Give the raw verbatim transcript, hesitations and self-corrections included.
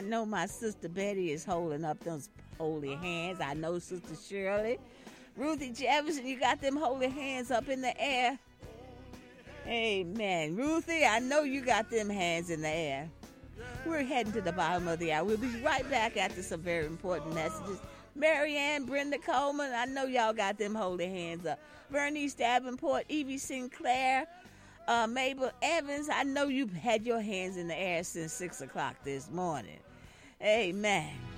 know my sister Betty is holding up those holy hands. I know Sister Shirley. Ruthie Jefferson, you got them holy hands up in the air. Amen. Ruthie, I know you got them hands in the air. We're heading to the bottom of the hour. We'll be right back after some very important messages. Marianne, Brenda Coleman, I know y'all got them holy hands up. Vernice Davenport, Evie Sinclair, uh, Mabel Evans, I know you've had your hands in the air since six o'clock this morning. Amen.